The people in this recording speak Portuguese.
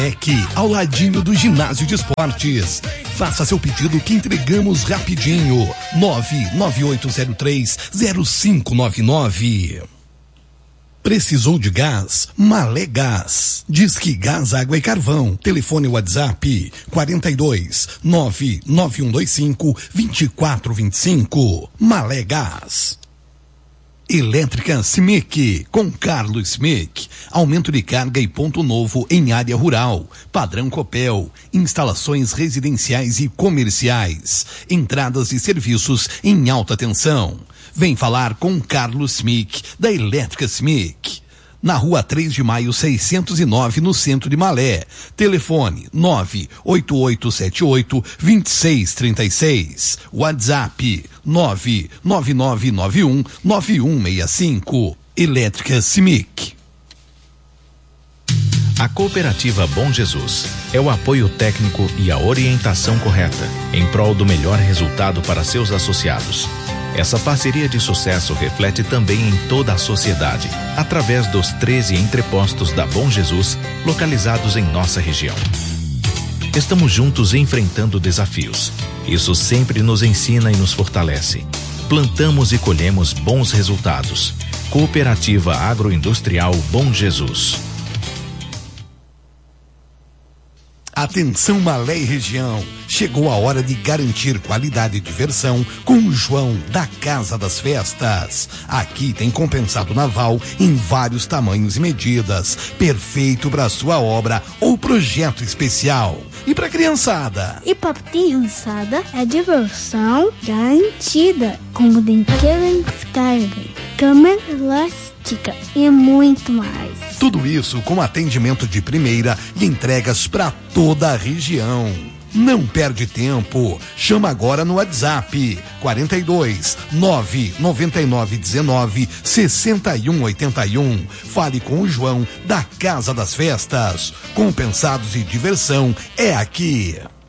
Simic, ao ladinho do ginásio de esportes. Faça seu pedido que entregamos rapidinho. 99803-0599. Precisou de gás? Malé Gás. Disque Gás, Água e Carvão. Telefone WhatsApp 42 99125 2425. Malé Gás. Elétrica Simic, com Carlos Simic. Aumento de carga e ponto novo em área rural. Padrão Copel. Instalações residenciais e comerciais. Entradas e serviços em alta tensão. Vem falar com Carlos Simic, da Elétrica Simic. Na rua 3 de maio 609, no centro de Malé. Telefone 98878-2636. WhatsApp 99991-9165. Elétrica Simic. A Cooperativa Bom Jesus é o apoio técnico e a orientação correta em prol do melhor resultado para seus associados. Essa parceria de sucesso reflete também em toda a sociedade, através dos 13 entrepostos da Bom Jesus, localizados em nossa região. Estamos juntos enfrentando desafios. Isso sempre nos ensina e nos fortalece. Plantamos e colhemos bons resultados. Cooperativa Agroindustrial Bom Jesus. Atenção Malé e região, chegou a hora de garantir qualidade e diversão com o João da Casa das Festas. Aqui tem compensado naval em vários tamanhos e medidas, perfeito para sua obra ou projeto especial. E para criançada? E para criançada é diversão garantida, como brinquedos descarga, câmera elástica e muito mais. Tudo isso com atendimento de primeira e entregas para toda a região. Não perde tempo. Chama agora no WhatsApp 42 99919 6181. Fale com o João da Casa das Festas. Compensados e diversão é aqui.